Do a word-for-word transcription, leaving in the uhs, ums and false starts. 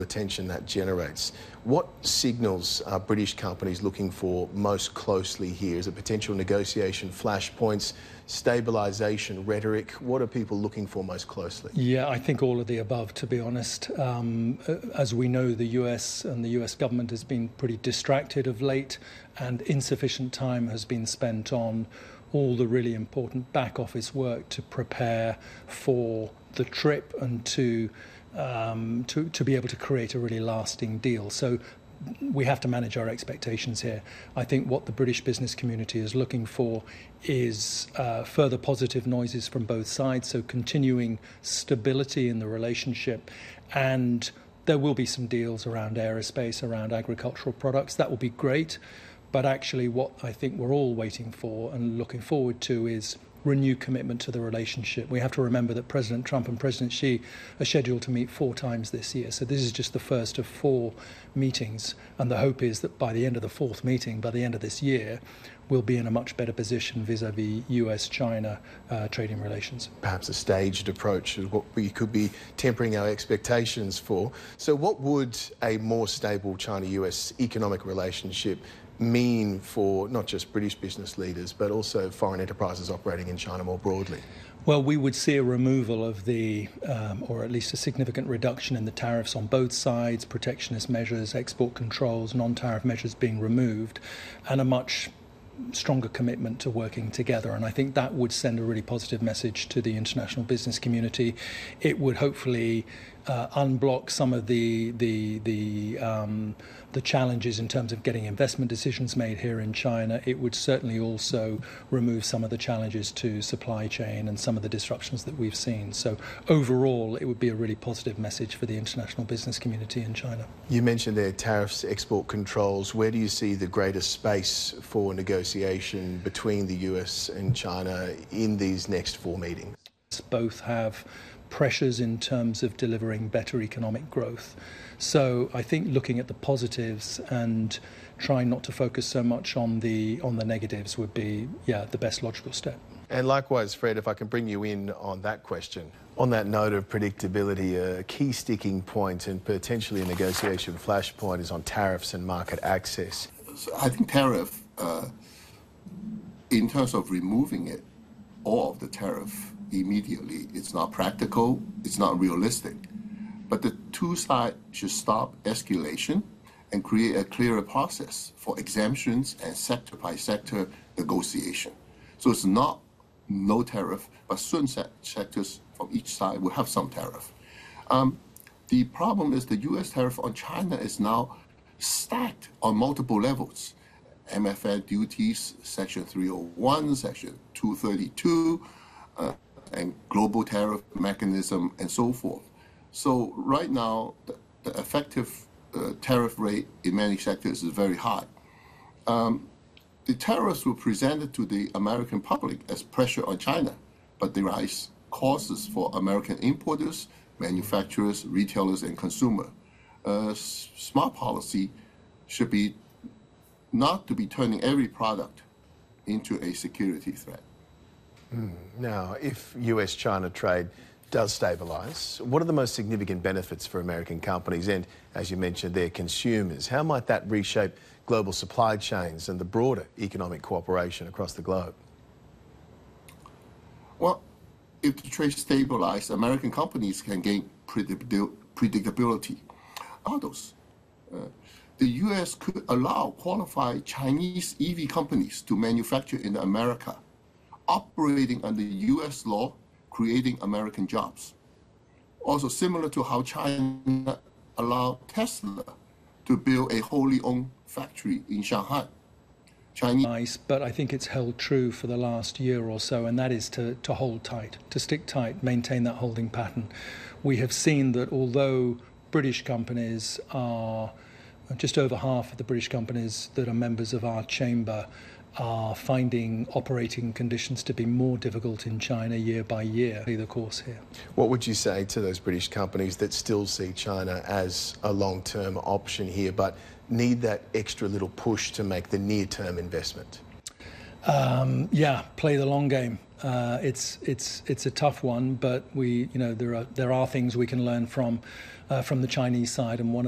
attention that generates. What signals are British companies looking for most closely here? Is it potential negotiation flashpoints, stabilisation rhetoric? What are people looking for most closely? Yeah, I think all of the above, to be honest. Um, as we know, the U S and the U S government has been pretty distracted of late, and insufficient time has been spent on all the really important back office work to prepare for the trip and to Um, to, to be able to create a really lasting deal. So we have to manage our expectations here. I think what the British business community is looking for is uh, further positive noises from both sides, so continuing stability in the relationship, and there will be some deals around aerospace, around agricultural products. That will be great, but actually what I think we're all waiting for and looking forward to is renewed commitment to the relationship. We have to remember that President Trump and President Xi are scheduled to meet four times this year. So this is just the first of four meetings. And the hope is that by the end of the fourth meeting, by the end of this year, we'll be in a much better position vis-a-vis U S China uh, trading relations. Perhaps a staged approach is what we could be tempering our expectations for. So what would a more stable China U S economic relationship mean for not just British business leaders, but also foreign enterprises operating in China more broadly? Well, we would see a removal of the, um, or at least a significant reduction in the tariffs on both sides, protectionist measures, export controls, non-tariff measures being removed, and a much stronger commitment to working together. And I think that would send a really positive message to the international business community. It would hopefully uh, unblock some of the the the um, the challenges in terms of getting investment decisions made here in China. It would certainly also remove some of the challenges to supply chain and some of the disruptions that we've seen. So overall, it would be a really positive message for the international business community in China. You mentioned there tariffs, export controls. Where do you see the greatest space for negotiation between the U S and China in these next four meetings? Both have pressures in terms of delivering better economic growth. So I think looking at the positives and trying not to focus so much on the on the negatives would be, yeah, the best logical step. And likewise, Fred, if I can bring you in on that question. On that note of predictability, a key sticking point and potentially a negotiation flashpoint is on tariffs and market access. So I think tariff, uh, in terms of removing it, all of the tariff immediately, it's not practical, it's not realistic. But the two sides should stop escalation and create a clearer process for exemptions and sector-by-sector negotiation. So it's not no tariff, but certain sectors from each side will have some tariff. Um, the problem is the U S tariff on China is now stacked on multiple levels. M F N duties, Section three oh one, Section two thirty-two, uh, and global tariff mechanism, and so forth. So right now, the, the effective uh, tariff rate in many sectors is very high. Um, the tariffs were presented to the American public as pressure on China, but they rise costs for American importers, manufacturers, retailers, and consumers. Uh, smart policy should be not to be turning every product into a security threat. Mm. Now, if U S China trade does stabilise, what are the most significant benefits for American companies and, as you mentioned, their consumers? How might that reshape global supply chains and the broader economic cooperation across the globe? Well, if the trade stabilises, American companies can gain predictability. Others, uh, the U S could allow qualified Chinese E V companies to manufacture in America, operating under U S law, creating American jobs. Also similar to how China allowed Tesla to build a wholly owned factory in Shanghai. Chinese Nice, but I think it's held true for the last year or so, and that is to, to hold tight, to stick tight, maintain that holding pattern. We have seen that although British companies are, just over half of the British companies that are members of our chamber are finding operating conditions to be more difficult in China year by year. The course here. What would you say to those British companies that still see China as a long-term option here, but need that extra little push to make the near-term investment? Um, yeah, play the long game. Uh, it's it's it's a tough one, but we you know there are there are things we can learn from uh, from the Chinese side, and one of